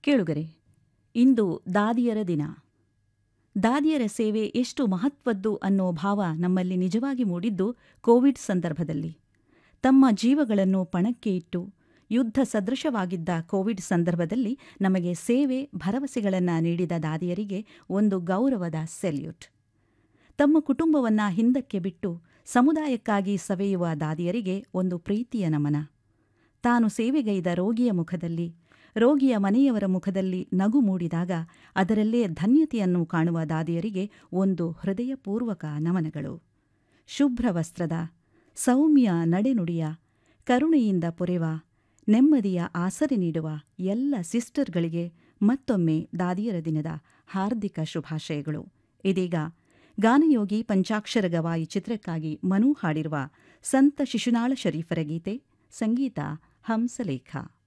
ಕೇಳುಗರೆ, ಇಂದು ದಾದಿಯರ ದಿನ. ದಾದಿಯರ ಸೇವೆ ಎಷ್ಟು ಮಹತ್ವದ್ದು ಅನ್ನೋ ಭಾವ ನಮ್ಮಲ್ಲಿ ನಿಜವಾಗಿ ಮೂಡಿದ್ದು ಕೋವಿಡ್ ಸಂದರ್ಭದಲ್ಲಿ. ತಮ್ಮ ಜೀವಗಳನ್ನು ಪಣಕ್ಕೆ ಇಟ್ಟು ಯುದ್ಧ ಸದೃಶವಾಗಿದ್ದ ಕೋವಿಡ್ ಸಂದರ್ಭದಲ್ಲಿ ನಮಗೆ ಸೇವೆ, ಭರವಸೆಗಳನ್ನು ನೀಡಿದ ದಾದಿಯರಿಗೆ ಒಂದು ಗೌರವದ ಸೆಲ್ಯೂಟ್. ತಮ್ಮ ಕುಟುಂಬವನ್ನು ಹಿಂದಕ್ಕೆ ಬಿಟ್ಟು ಸಮುದಾಯಕ್ಕಾಗಿ ಸವೆಯುವ ದಾದಿಯರಿಗೆ ಒಂದು ಪ್ರೀತಿಯ ನಮನ. ತಾನು ಸೇವೆಗೈದ ರೋಗಿಯ ಮುಖದಲ್ಲಿ, ರೋಗಿಯ ಮನೆಯವರ ಮುಖದಲ್ಲಿ ನಗು ಮೂಡಿದಾಗ ಅದರಲ್ಲೇ ಧನ್ಯತೆಯನ್ನು ಕಾಣುವ ದಾದಿಯರಿಗೆ ಒಂದು ಹೃದಯಪೂರ್ವಕ ನಮನಗಳು. ಶುಭ್ರ ವಸ್ತ್ರದ, ಸೌಮ್ಯ ನಡೆನುಡಿಯ, ಕರುಣೆಯಿಂದ ಪೊರೆವ, ನೆಮ್ಮದಿಯ ಆಸರೆ ನೀಡುವ ಎಲ್ಲ ಸಿಸ್ಟರ್ಗಳಿಗೆ ಮತ್ತೊಮ್ಮೆ ದಾದಿಯರ ದಿನದ ಹಾರ್ದಿಕ ಶುಭಾಶಯಗಳು. ಇದೀಗ ಗಾನಯೋಗಿ ಪಂಚಾಕ್ಷರ ಗವಾಯಿ ಚಿತ್ರಕ್ಕಾಗಿ ಮನು ಹಾಡಿರುವ ಸಂತ ಶಿಶುನಾಳ ಶರೀಫರ ಗೀತೆ, ಸಂಗೀತ ಹಂಸಲೇಖ.